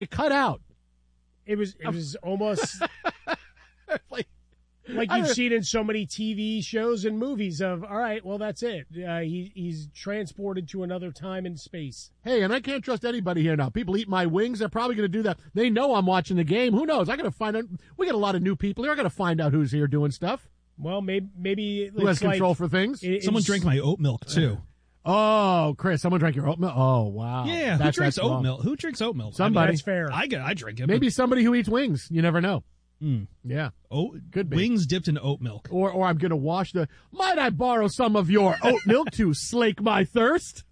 cut out. It was almost Like, like you've seen in so many TV shows and movies of, all right, well, that's it. He's transported to another time and space. hey, and I can't trust anybody here now. People eat my wings. They're probably going to do that. They know I'm watching the game. Who knows? I got to find out. We got a lot of new people here. I got to find out who's here doing stuff. Well, maybe Who has control for things? Someone drank my oat milk, too. Oh, Chris, someone drank your oat milk? Oh, wow. Yeah, who drinks oat milk? Who drinks oat milk? Somebody. That's fair. I drink it. Maybe somebody who eats wings. You never know. Yeah. Could be. Wings dipped in oat milk. Or I'm going to wash might I borrow some of your oat milk to slake my thirst?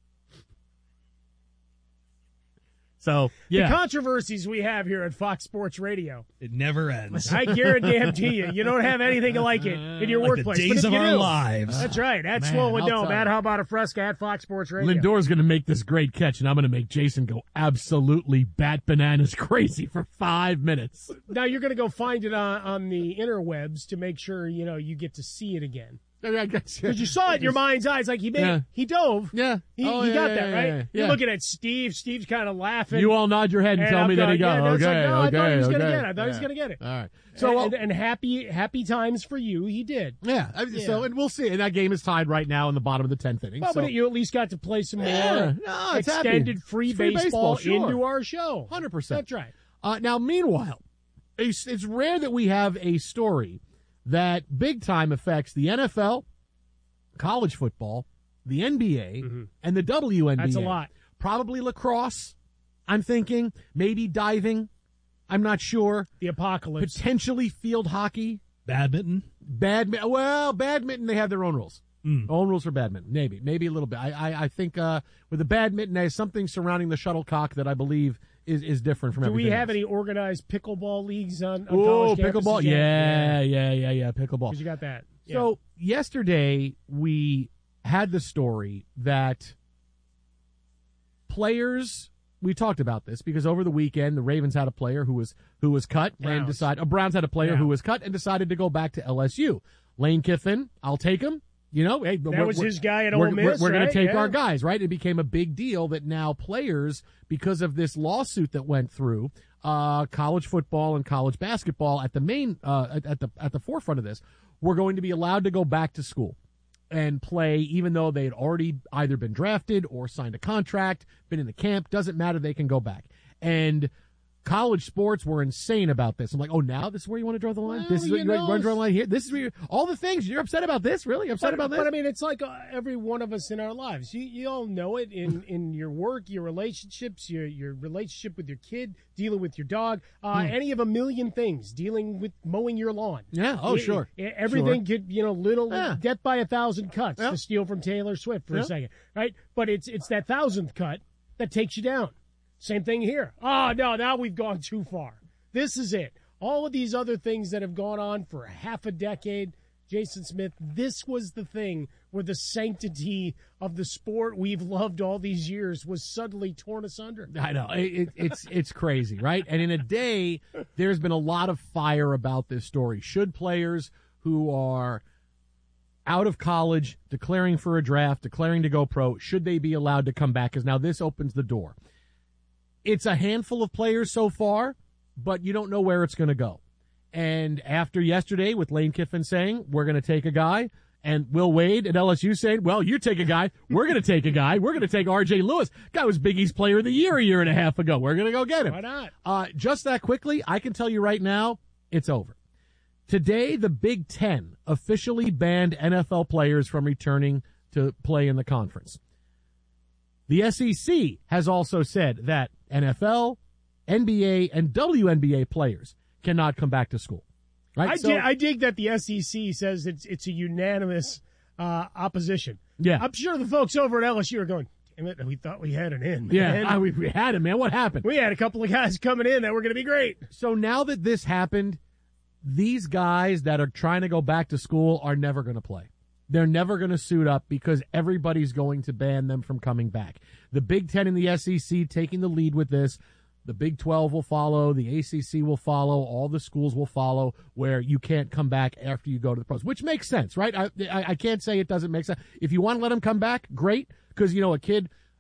So, yeah. The controversies we have here at Fox Sports Radio. It never ends. I guarantee you don't have anything like it in your Like workplace. the But days if of you our do, lives. That's right. At Man, Swollen I'll Dome. tell At you. How About a Fresca at Fox Sports Radio. Lindor's going to make this great catch, and I'm going to make Jason go absolutely bat bananas crazy for 5 minutes. Now you're going to go find it on the interwebs to make sure, you get to see it again. I guess, Because you saw it in your mind's eye. It's like he dove. Yeah. He Oh, got yeah, that, yeah, right? yeah, You're yeah. looking at Steve. Steve's kind of laughing. You all nod your head and tell I'm me that he going, got yeah, it. it's like, Okay, no, I thought he was okay. going to get it. I thought he was going to get it. All right. So and happy times for you. He did. Yeah. So, and we'll see. And that game is tied right now in the bottom of the 10th inning. Well, so. but you at least got to play some more it's extended happy. free It's free baseball sure. into our show. 100%. That's right. Now, meanwhile, it's rare that we have a story that big time affects the NFL, college football, the NBA, and the WNBA. That's a lot. Probably lacrosse, I'm thinking. Maybe diving. I'm not sure. The apocalypse. Potentially field hockey. Badminton. Badminton, they have their own rules. Own rules for badminton. Maybe a little bit. I think with the badminton, there's something surrounding the shuttlecock that I believe is different from everything Do we have else. any organized pickleball leagues on Oh, college pickleball. campuses yet? Yeah, pickleball. Because you got that. Yeah. So yesterday we had the story that players. We talked about this because over the weekend the Ravens had a player who was cut and decided. Browns had a player who was cut and decided to go back to LSU. Lane Kiffin, I'll take him. Hey, that was his guy at Ole Miss. We're going to take Yeah. our guys, right? It became a big deal that now players, because of this lawsuit that went through, college football and college basketball at the main at the forefront of this, were going to be allowed to go back to school and play, even though they had already either been drafted or signed a contract, been in the camp. Doesn't matter; they can go back. And college sports were insane about this. I'm like, oh, now this is where you want to draw the line? Well, This is where you want to draw the line here? This is where all the things you're upset about this? Really upset about this? But I mean, it's like every one of us in our lives. You all know it in your work, your relationships, your relationship with your kid, dealing with your dog, any of a million things, dealing with mowing your lawn. Yeah. Oh, sure. Everything could, little death by 1,000 cuts Yeah. to steal from Taylor Swift for a second, right? But it's that 1,000th cut that takes you down. Same thing here. Oh, no, now we've gone too far. This is it. All of these other things that have gone on for half a decade, Jason Smith, this was the thing where the sanctity of the sport we've loved all these years was suddenly torn asunder. I know. It's crazy, right? And in a day, there's been a lot of fire about this story. Should players who are out of college, declaring for a draft, declaring to go pro, should they be allowed to come back? Because now this opens the door. It's a handful of players so far, but you don't know where it's going to go. And after yesterday with Lane Kiffin saying, we're going to take a guy, and Will Wade at LSU saying, well, you take a guy, we're going to take a guy, we're going to take R.J. Lewis. Guy was Big East Player of the Year a year and a half ago. We're going to go get him. Why not? Just that quickly, I can tell you right now, it's over. Today, the Big Ten officially banned NFL players from returning to play in the conference. The SEC has also said that NFL, NBA, and WNBA players cannot come back to school. Right? I dig that the SEC says it's a unanimous opposition. Yeah. I'm sure the folks over at LSU are going, damn it, we thought we had an in. Yeah, we had him, man. What happened? We had a couple of guys coming in that were going to be great. So now that this happened, these guys that are trying to go back to school are never going to play. They're never going to suit up because everybody's going to ban them from coming back. The Big Ten and the SEC taking the lead with this. The Big 12 will follow. The ACC will follow. All the schools will follow where you can't come back after you go to the pros, which makes sense, right? I can't say it doesn't make sense. If you want to let them come back, great, because, a kid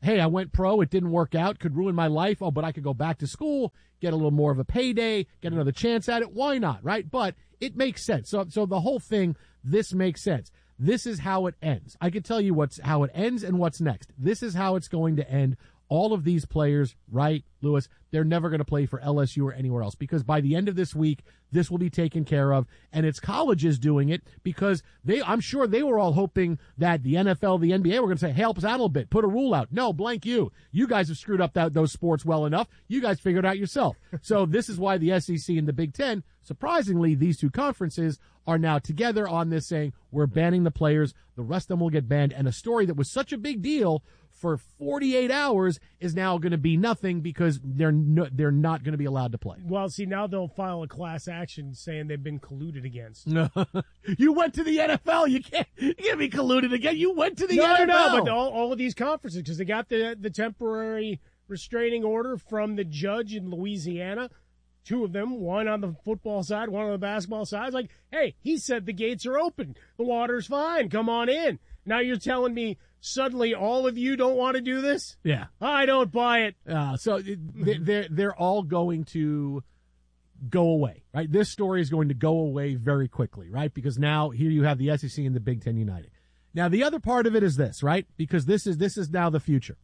hey, I went pro, it didn't work out, could ruin my life. Oh, but I could go back to school, get a little more of a payday, get another chance at it. Why not, right? But it makes sense. So the whole thing, this makes sense. This is how it ends. I can tell you how it ends and what's next. This is how it's going to end. All of these players, right, Lewis, they're never going to play for LSU or anywhere else because by the end of this week, this will be taken care of. And it's colleges doing it because I'm sure they were all hoping that the NFL, the NBA were going to say, hey, help us out a little bit, put a rule out. No, blank you. You guys have screwed up those sports well enough. You guys figured it out yourself. So this is why the SEC and the Big Ten, surprisingly, these two conferences are now together on this saying, we're banning the players. The rest of them will get banned. And a story that was such a big deal for 48 hours is now going to be nothing because they're not going to be allowed to play. Well, see, now they'll file a class action saying they've been colluded against. You went to the NFL. You can't be colluded again. You went to the NFL. No, but all of these conferences, because they got the temporary restraining order from the judge in Louisiana. Two of them, one on the football side, one on the basketball side. It's like, hey, he said the gates are open. The water's fine. Come on in. Now you're telling me suddenly all of you don't want to do this? Yeah. I don't buy it. So they're all going to go away, right? This story is going to go away very quickly, right? Because now here you have the SEC and the Big Ten united. Now the other part of it is this, right? Because this is now the future.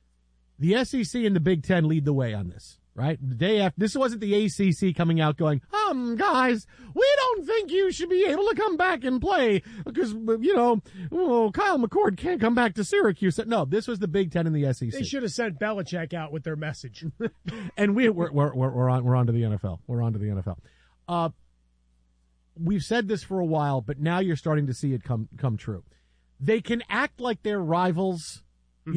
The SEC and the Big Ten lead the way on this. Right? The day after, this wasn't the ACC coming out going, guys, we don't think you should be able to come back and play because, Kyle McCord can't come back to Syracuse. No, this was the Big Ten and the SEC. They should have sent Belichick out with their message. And we're on to the NFL. We're on to the NFL. We've said this for a while, but now you're starting to see it come true. They can act like they're rivals,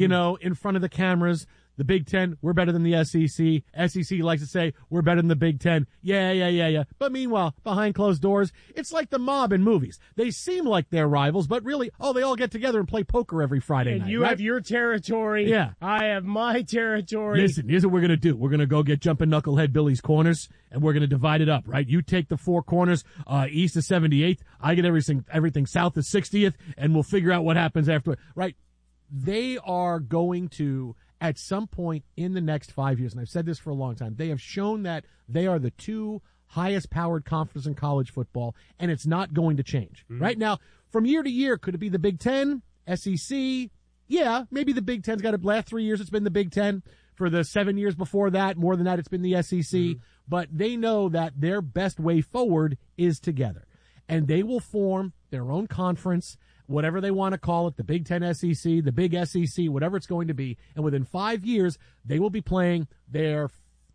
in front of the cameras. The Big Ten, we're better than the SEC. SEC likes to say, we're better than the Big Ten. Yeah. But meanwhile, behind closed doors, it's like the mob in movies. They seem like they're rivals, but really, they all get together and play poker every Friday night. And you have your territory. Yeah. I have my territory. Listen, here's what we're going to do. We're going to go get Jumpin' Knucklehead Billy's corners, and we're going to divide it up, right? You take the four corners east of 78th. I get everything south of 60th, and we'll figure out what happens after it, right? They are going to, at some point in the next 5 years, and I've said this for a long time, they have shown that they are the two highest powered conferences in college football, and it's not going to change. Right now, from year to year, could it be the Big Ten, SEC? Yeah, maybe the Big Ten's got it. Last 3 years, it's been the Big Ten. For the 7 years before that, more than that, it's been the SEC. But they know that their best way forward is together, and they will form their own conference, whatever they want to call it, the Big Ten SEC, the Big SEC, whatever it's going to be. And within 5 years, they will be playing their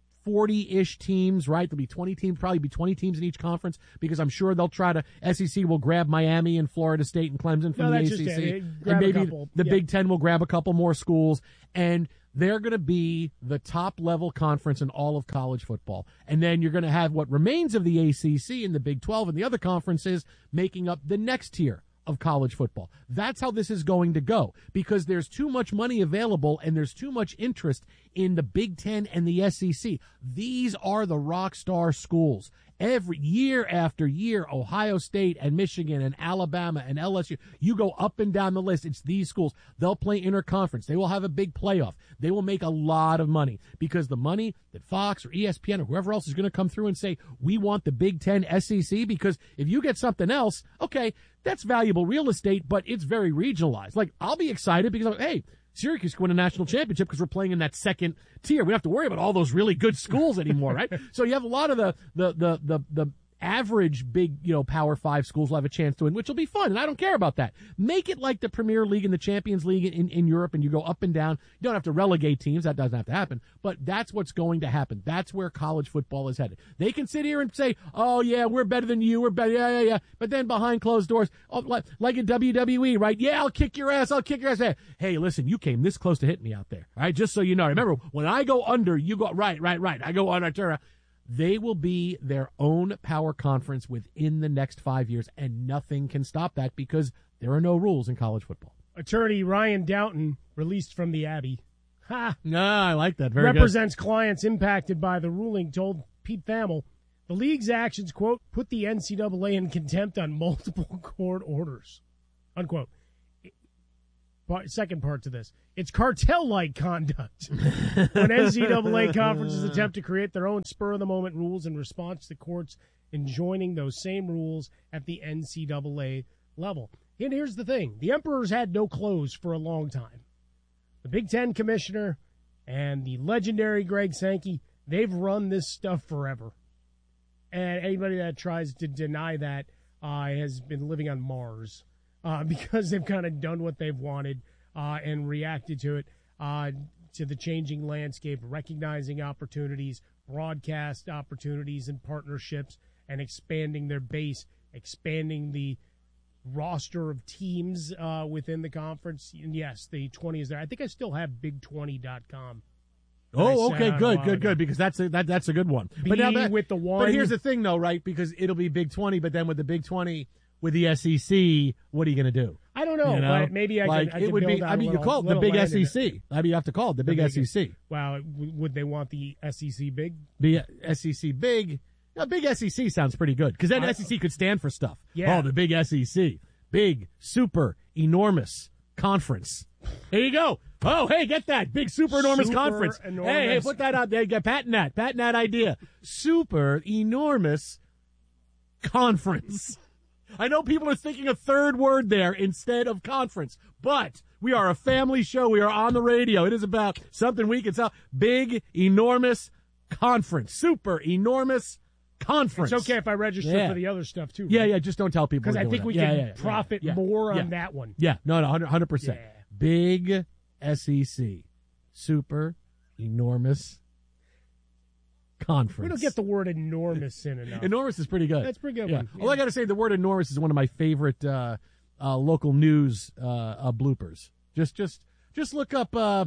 40-ish teams, right? There'll be 20 teams, probably be 20 teams in each conference, because I'm sure they'll try to, SEC will grab Miami and Florida State and Clemson from the ACC. And maybe the Big Ten will grab a couple more schools. And they're going to be the top-level conference in all of college football. And then you're going to have what remains of the ACC and the Big 12 and the other conferences making up the next tier of college football. That's how this is going to go, because there's too much money available and there's too much interest in the Big Ten and the SEC. These are the rock star schools. Every year after year, Ohio State and Michigan and Alabama and LSU, you go up and down the list. It's these schools. They'll play interconference. They will have a big playoff. They will make a lot of money, because the money that Fox or ESPN or whoever else is going to come through and say, we want the Big Ten SEC, because if you get something else, okay, that's valuable real estate, but it's very regionalized. Like, I'll be excited because, hey, Syracuse can win a national championship because we're playing in that second tier. We don't have to worry about all those really good schools anymore, right? So you have a lot of the average big, Power 5 schools will have a chance to win, which will be fun, and I don't care about that. Make it like the Premier League and the Champions League in Europe, and you go up and down. You don't have to relegate teams. That doesn't have to happen, but that's what's going to happen. That's where college football is headed. They can sit here and say, oh, yeah, we're better than you. We're better. Yeah. But then behind closed doors, like in WWE, right? Yeah, I'll kick your ass. Hey, listen, you came this close to hitting me out there, all right? Just so you know. Remember, when I go under, you go right. I go under, I turn around. They will be their own power conference within the next 5 years, and nothing can stop that, because there are no rules in college football. Attorney Ryan Doughton, released from the Abbey. No, I like that. Very Represents clients impacted by the ruling, told Pete Thamel the league's actions, quote, put the NCAA in contempt on multiple court orders, unquote. second part to this. It's cartel-like conduct when NCAA conferences attempt to create their own spur-of-the-moment rules in response to courts enjoining those same rules at the NCAA level. And here's the thing. The Emperor's had no clothes for a long time. The Big Ten commissioner and the legendary Greg Sankey, they've run this stuff forever. And anybody that tries to deny that has been living on Mars because they've kind of done what they've wanted and reacted to it, to the changing landscape, recognizing opportunities, broadcast opportunities and partnerships, and expanding their base, expanding the roster of teams within the conference. And yes, the 20 is there. I think I still have big20.com. Oh, okay, good, because that's a good one. But now with the one. But here's the thing, though, right? Because it'll be Big 20, but then with the Big 20 with the SEC, what are you going to do? I don't know, but maybe I could would build be. out I mean, you call it the Big SEC. I mean, you have to call it the Big SEC. Wow, would they want the SEC big? The SEC big. No, Big SEC sounds pretty good because then SEC could stand for stuff. Yeah. Oh, the Big SEC, big, super, enormous conference. There you go. Oh, hey, get that big, super enormous conference. Hey, put that out there. Patent that idea. Super enormous conference. I know people are thinking a third word there instead of conference, but we are a family show. We are on the radio. It is about something we can tell. Big, enormous conference. Super enormous conference. It's okay if I register for the other stuff too. Right? Yeah. Just don't tell people because I think we can profit more on that one. Yeah, no, 100%. Big SEC, super enormous conference. We don't get the word enormous in enough. Enormous is pretty good. That's a pretty good one. All I got to say, the word enormous is one of my favorite local news bloopers. Just look up. I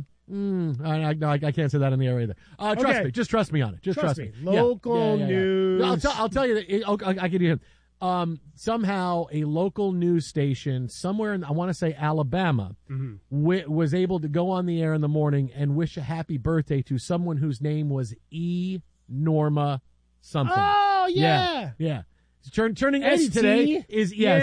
can't say that in the area either. Trust me. Just trust me on it. Just trust me. Local news. I'll tell you that. I can do him. Somehow a local news station somewhere in, I want to say Alabama, was able to go on the air in the morning and wish a happy birthday to someone whose name was Norma something. Oh, yeah. Yeah. Turning 80 today is, yes.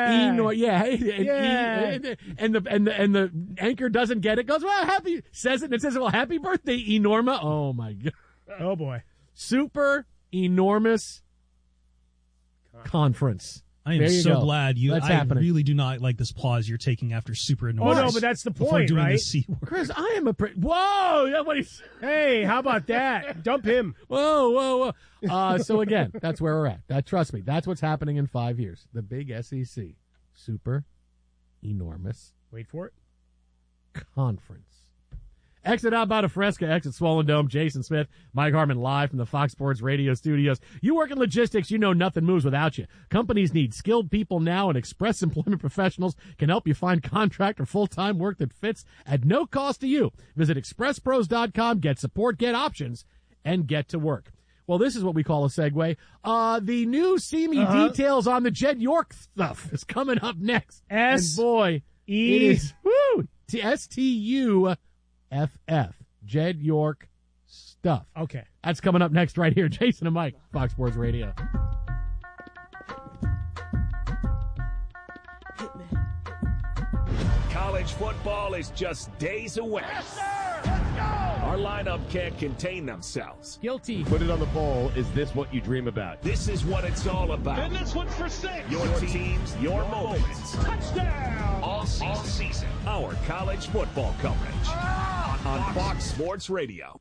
And the anchor doesn't get it, goes, well, says it, and it says, well, happy birthday, Norma. Oh, my God. Oh, boy. Super enormous conference. I am so glad That's I happening. really do not like this pause you're taking after super enormous. Oh, no, but that's the point, doing right? The C word. Chris, I am whoa! Hey, how about that? Dump him. Whoa. So again, that's where we're at. Trust me, that's what's happening in 5 years. The big SEC, super enormous. Wait for it. Conference. Exit out by the Fresca, exit Swollen Dome, Jason Smith, Mike Harmon live from the Fox Sports Radio studios. You work in logistics, you know nothing moves without you. Companies need skilled people now, and Express Employment Professionals can help you find contract or full-time work that fits at no cost to you. Visit expresspros.com, get support, get options, and get to work. Well, this is what we call a segue. The new See Me details on the Jed York stuff is coming up next. And boy, it is STUFF. Jed York stuff. Okay. That's coming up next right here. Jason and Mike, Fox Sports Radio. College football is just days away. Yes, sir! Let's go! Our lineup can't contain themselves. Guilty. Put it on the poll. Is this what you dream about? This is what it's all about. And this one's for 6. Your teams, your moments. Touchdown! All season. Our college football coverage on Fox Sports Radio.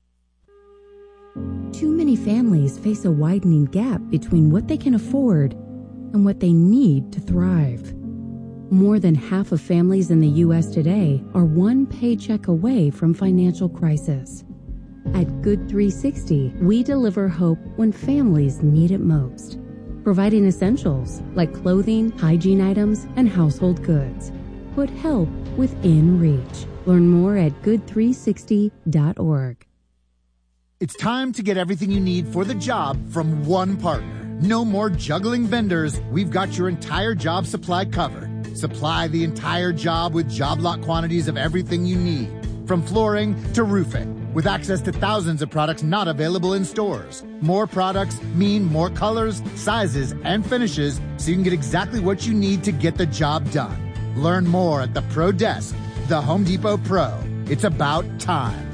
Too many families face a widening gap between what they can afford and what they need to thrive. More than half of families in the U.S. today are one paycheck away from financial crisis. At Good 360, we deliver hope when families need it most, providing essentials like clothing, hygiene items, and household goods. Put help within reach. Learn more at good360.org. It's time to get everything you need for the job from one partner. No more juggling vendors. We've got your entire job supply covered. Supply the entire job with job lot quantities of everything you need, from flooring to roofing, with access to thousands of products not available in stores. More products mean more colors, sizes, and finishes, so you can get exactly what you need to get the job done. Learn more at the Pro Desk the Home Depot Pro. It's about time.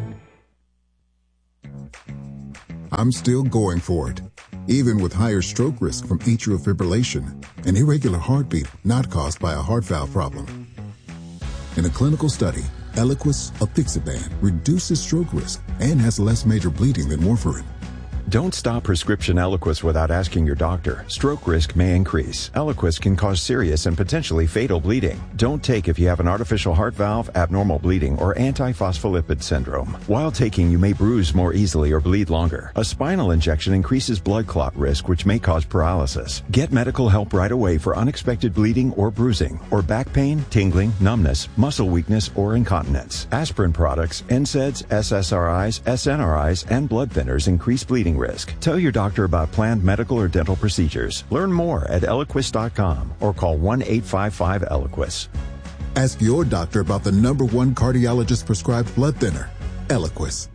I'm still going for it, even with higher stroke risk from atrial fibrillation, an irregular heartbeat not caused by a heart valve problem. In a clinical study, Eliquis apixaban reduces stroke risk and has less major bleeding than warfarin. Don't stop prescription Eliquis without asking your doctor. Stroke risk may increase. Eliquis can cause serious and potentially fatal bleeding. Don't take if you have an artificial heart valve, abnormal bleeding, or antiphospholipid syndrome. While taking, you may bruise more easily or bleed longer. A spinal injection increases blood clot risk, which may cause paralysis. Get medical help right away for unexpected bleeding or bruising, or back pain, tingling, numbness, muscle weakness, or incontinence. Aspirin products, NSAIDs, SSRIs, SNRIs, and blood thinners increase bleeding risk. Tell your doctor about planned medical or dental procedures. Learn more at Eliquis.com or call 1-855-ELIQUIS. Ask your doctor about the #1 cardiologist prescribed blood thinner, Eliquis.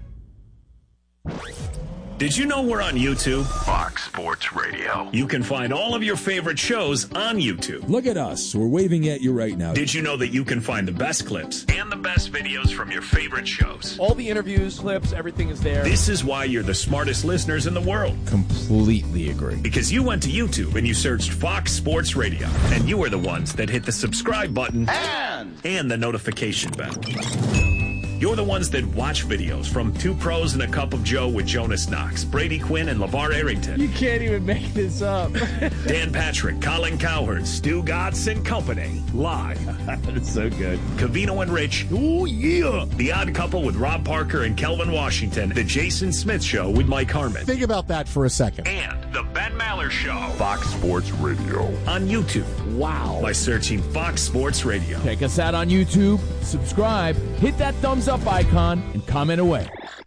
Did you know we're on YouTube? Fox Sports Radio. You can find all of your favorite shows on YouTube. Look at us. We're waving at you right now. Did you know that you can find the best clips and the best videos from your favorite shows? All the interviews, clips, everything is there. This is why you're the smartest listeners in the world. Completely agree. Because you went to YouTube and you searched Fox Sports Radio. And you are the ones that hit the subscribe button and the notification bell. You're the ones that watch videos from Two Pros and a Cup of Joe with Jonas Knox, Brady Quinn, and LeVar Arrington. You can't even make this up. Dan Patrick, Colin Cowherd, Stu Gatz and Company. Live. That's so good. Covino and Rich. Oh, yeah. The Odd Couple with Rob Parker and Kelvin Washington. The Jason Smith Show with Mike Harmon. Think about that for a second. And The Ben Maller Show. Fox Sports Radio. On YouTube. Wow. By searching Fox Sports Radio. Check us out on YouTube. Subscribe. Hit that thumbs up icon and comment away.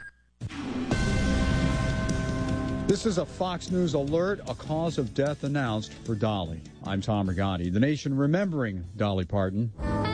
This is a Fox News alert, a cause of death announced for Dolly. I'm Tom Rigotti. The nation remembering Dolly Parton.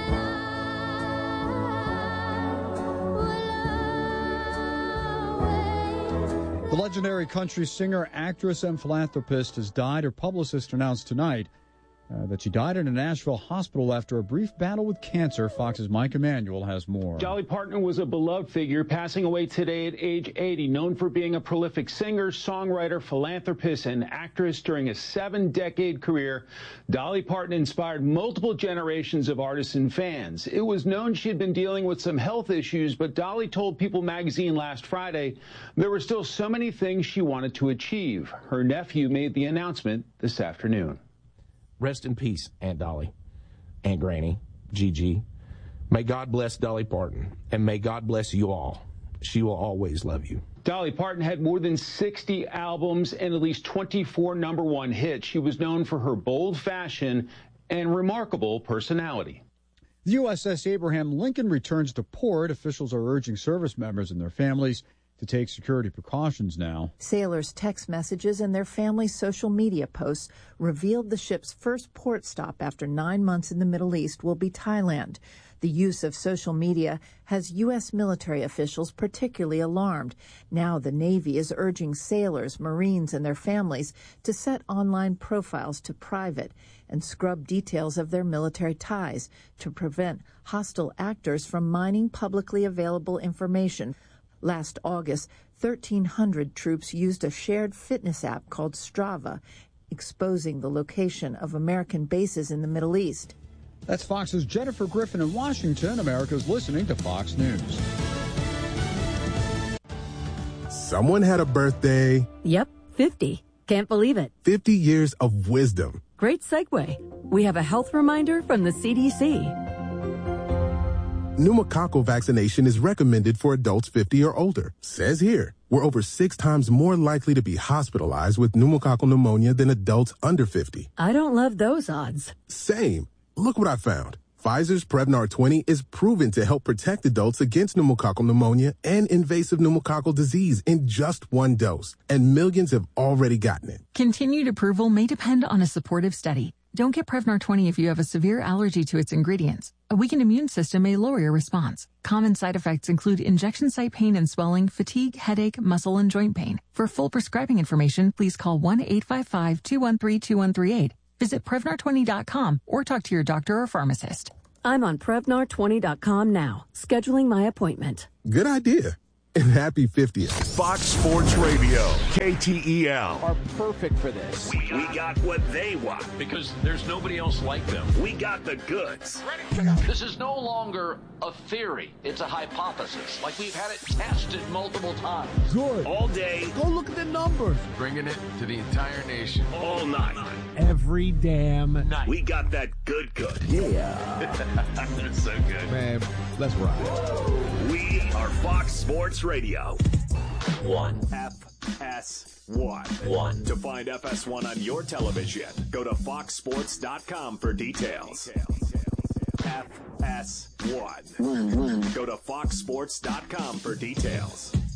The legendary country singer, actress, and philanthropist has died. Her publicist announced tonight that she died in a Nashville hospital after a brief battle with cancer. Fox's Mike Emanuel has more. Dolly Parton was a beloved figure, passing away today at age 80, known for being a prolific singer, songwriter, philanthropist, and actress. During a 7-decade career, Dolly Parton inspired multiple generations of artists and fans. It was known she had been dealing with some health issues, but Dolly told People magazine last Friday there were still so many things she wanted to achieve. Her nephew made the announcement this afternoon. Rest in peace, Aunt Dolly, Aunt Granny, Gigi. May God bless Dolly Parton, and may God bless you all. She will always love you. Dolly Parton had more than 60 albums and at least 24 #1 hits. She was known for her bold fashion and remarkable personality. The USS Abraham Lincoln returns to port. Officials are urging service members and their families to take security precautions now. Sailors' text messages and their families' social media posts revealed the ship's first port stop after 9 months in the Middle East will be Thailand. The use of social media has U.S. military officials particularly alarmed. Now the Navy is urging sailors, Marines, and their families to set online profiles to private and scrub details of their military ties to prevent hostile actors from mining publicly available information. Last August, 1,300 troops used a shared fitness app called Strava, exposing the location of American bases in the Middle East. That's Fox's Jennifer Griffin in Washington. America's listening to Fox News. Someone had a birthday. Yep, 50. Can't believe it. 50 years of wisdom. Great segue. We have a health reminder from the CDC. Pneumococcal vaccination is recommended for adults 50 or older. Says here, we're over 6 times more likely to be hospitalized with pneumococcal pneumonia than adults under 50. I don't love those odds. Same. Look what I found. Pfizer's Prevnar 20 is proven to help protect adults against pneumococcal pneumonia and invasive pneumococcal disease in just 1 dose, and millions have already gotten it. Continued approval may depend on a supportive study. Don't get Prevnar 20 if you have a severe allergy to its ingredients. A weakened immune system may lower your response. Common side effects include injection site pain and swelling, fatigue, headache, muscle, and joint pain. For full prescribing information, please call 1-855-213-2138. Visit Prevnar20.com or talk to your doctor or pharmacist. I'm on Prevnar20.com now, scheduling my appointment. Good idea. And happy 50th. Fox Sports Radio, KTEL. Are perfect for this. We got what they want. Because there's nobody else like them. We got the goods. This is no longer a theory. It's a hypothesis. Like we've had it tested multiple times. Good. All day. Go look at the numbers. Bringing it to the entire nation. All night. Every damn night. We got that good. Yeah. That's so good. Man, let's rock. We are Fox Sports Radio. 1. FS1. To find FS1 on your television, go to foxsports.com for details. FS1. Go to foxsports.com for details.